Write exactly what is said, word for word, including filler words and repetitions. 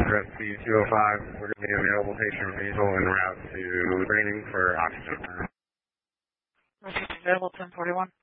address C two oh five. We're going to be available patient Hazel en route to training for oxygen. Received available ten forty-one.